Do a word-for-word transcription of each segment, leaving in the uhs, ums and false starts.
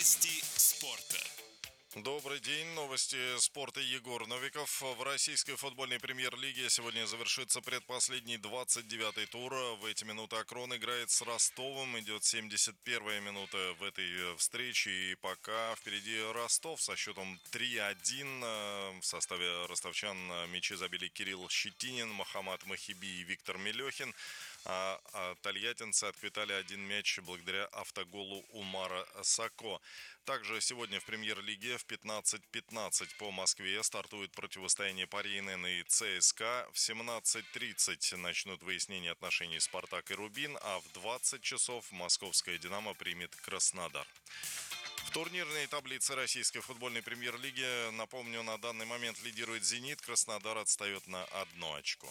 Новости спорта. Добрый день. Новости спорта. Егор Новиков. В российской футбольной премьер-лиге сегодня завершится предпоследний двадцать девятый тур. В эти минуты Акрон играет с Ростовом. Идет семьдесят первая минута в этой встрече. И пока впереди Ростов со счетом три один. В составе ростовчан мячи забили Кирилл Щетинин, Мохаммад Махиби и Виктор Мелехин. А, а тольяттинцы отквитали один мяч благодаря автоголу Умара Сако. Также сегодня в премьер-лиге в пятнадцать пятнадцать по Москве стартует противостояние Пари эн эн и ЦСКА. В семнадцать тридцать начнут выяснение отношений Спартак и Рубин, а в двадцать часов московская «Динамо» примет Краснодар. В турнирной таблице российской футбольной премьер-лиги, напомню, на данный момент лидирует «Зенит», Краснодар отстает на одно очко.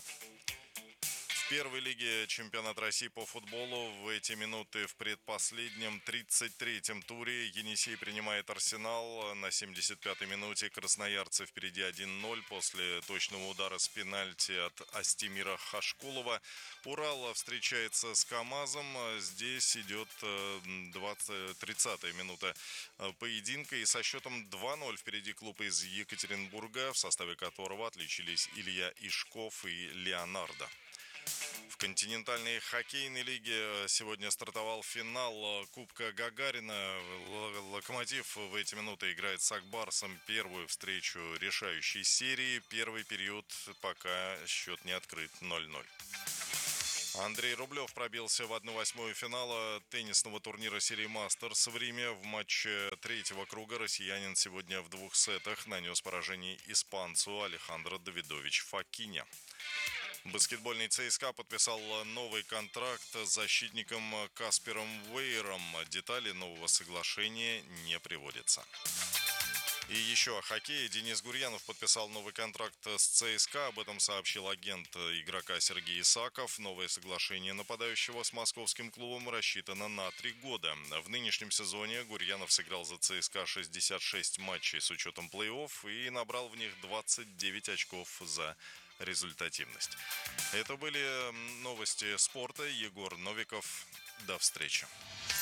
В первой лиге чемпионат России по футболу в эти минуты в предпоследнем тридцать третьем туре Енисей принимает Арсенал. На семьдесят пятой минуте красноярцы впереди один ноль после точного удара с пенальти от Астемира Хашкулова. Урал встречается с КамАЗом. Здесь идет двадцать, тридцатая минута поединка. И со счетом два ноль впереди клуб из Екатеринбурга, в составе которого отличились Илья Ишков и Леонардо. В континентальной хоккейной лиге сегодня стартовал финал Кубка Гагарина. «Локомотив» в эти минуты играет с «Акбарсом» первую встречу решающей серии. Первый период пока счет не открыт, ноль ноль. Андрей Рублев пробился в одну восьмую финала теннисного турнира серии «Мастерс» в Риме. В матче третьего круга россиянин сегодня в двух сетах нанес поражение испанцу Алехандро Давидович Фокине. Баскетбольный ЦСКА подписал новый контракт с защитником Каспером Уэйром. Детали нового соглашения не приводятся. И еще о хоккее. Денис Гурьянов подписал новый контракт с ЦСКА. Об этом сообщил агент игрока Сергей Исаков. Новое соглашение нападающего с московским клубом рассчитано на три года. В нынешнем сезоне Гурьянов сыграл за ЦСКА шестьдесят шесть матчей с учетом плей-офф и набрал в них двадцать девять очков за результативность. Это были новости спорта. Егор Новиков. До встречи.